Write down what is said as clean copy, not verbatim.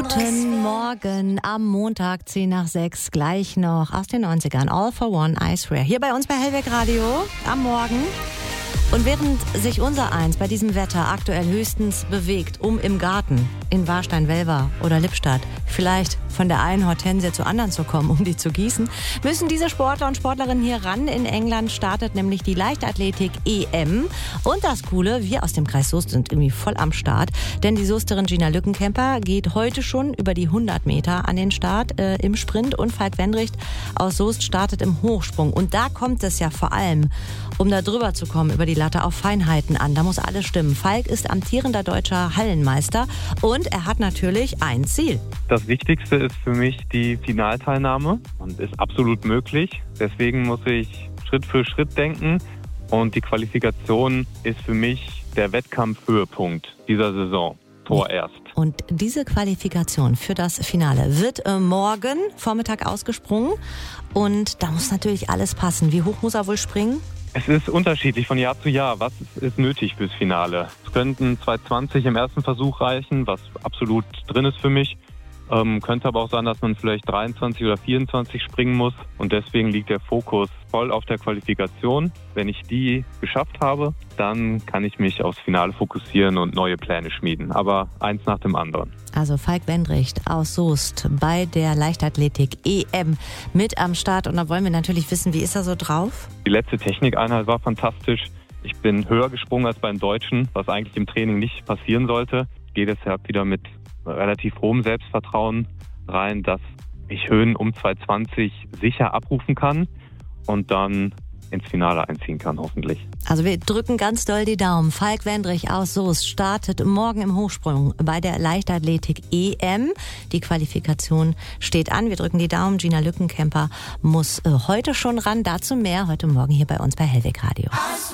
Guten Morgen am Montag, 10 nach 6, gleich noch aus den 90ern. All for One, I Swear. Hier bei uns bei Hellweg Radio am Morgen. Und während sich unser Eins bei diesem Wetter aktuell höchstens bewegt, um im Garten in Warstein-Welver oder Lippstadt vielleicht von der einen Hortensie zur anderen zu kommen, um die zu gießen, müssen diese Sportler und Sportlerinnen hier ran. In England startet nämlich die Leichtathletik-EM. Und das Coole, wir aus dem Kreis Soest sind irgendwie voll am Start, denn die Soesterin Gina Lückenkämper geht heute schon über die 100 Meter an den Start im Sprint und Falk Wendricht aus Soest startet im Hochsprung. Und da kommt es ja vor allem, um da drüber zu kommen, über die Latte auf Feinheiten an. Da muss alles stimmen. Falk ist amtierender deutscher Hallenmeister und er hat natürlich ein Ziel. Das Wichtigste ist für mich die Finalteilnahme und ist absolut möglich. Deswegen muss ich Schritt für Schritt denken und die Qualifikation ist für mich der Wettkampfhöhepunkt dieser Saison. Vorerst. Und diese Qualifikation für das Finale wird morgen Vormittag ausgesprungen und da muss natürlich alles passen. Wie hoch muss er wohl springen? Es ist unterschiedlich von Jahr zu Jahr. Was ist nötig fürs Finale? Es könnten 2,20 im ersten Versuch reichen, was absolut drin ist für mich. Könnte aber auch sein, dass man vielleicht 23 oder 24 springen muss. Und deswegen liegt der Fokus voll auf der Qualifikation. Wenn ich die geschafft habe, dann kann ich mich aufs Finale fokussieren und neue Pläne schmieden. Aber eins nach dem anderen. Also Falk Wendricht aus Soest bei der Leichtathletik-EM mit am Start. Und da wollen wir natürlich wissen, wie ist er so drauf? Die letzte Technikeinheit war fantastisch. Ich bin höher gesprungen als beim Deutschen, was eigentlich im Training nicht passieren sollte. Ich gehe deshalb wieder mit relativ hohem Selbstvertrauen rein, dass ich Höhen um 2,20 sicher abrufen kann und dann ins Finale einziehen kann, hoffentlich. Also wir drücken ganz doll die Daumen. Falk Wendricht aus Soest startet morgen im Hochsprung bei der Leichtathletik-EM. Die Qualifikation steht an. Wir drücken die Daumen. Gina Lückenkämper muss heute schon ran. Dazu mehr heute Morgen hier bei uns bei Hellweg Radio.